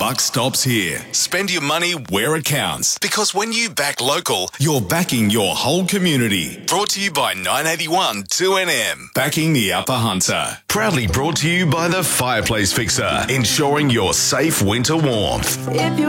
buck stops here. Spend your money where it counts. Because when you back local, you're backing your whole community. Brought to you by 981 2NM. Backing the Upper Hunter. Proudly brought to you by the Fireplace Fixer. Ensuring your safe winter warmth.